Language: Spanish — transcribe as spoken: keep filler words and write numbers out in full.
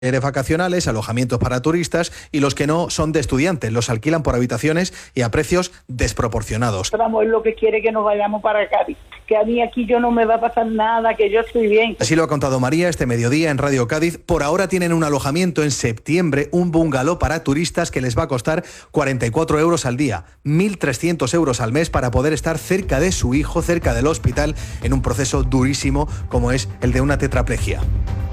vacacionales, alojamientos para turistas, y los que no son de estudiantes. Los alquilan por habitaciones y a precios desproporcionados. Vamos, es lo que quiere que nos vayamos para Cádiz, que a mí aquí yo no me va a pasar nada, que yo estoy bien. Así lo ha contado María este mediodía en Radio Cádiz. Por ahora tienen un alojamiento en septiembre, un bungalow para turistas que les va a costar cuarenta y cuatro euros al día, mil trescientos euros al mes, para poder estar cerca de su hijo, cerca del hospital, en un proceso durísimo como es el de una tetraplegia.